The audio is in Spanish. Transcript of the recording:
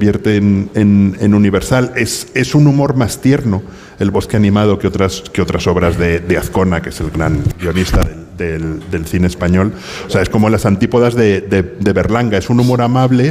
convierte en universal. Es un humor más tierno, El bosque animado, que otras obras de Azcona, que es el gran guionista del cine español. O sea, es como las antípodas de Berlanga. Es un humor amable,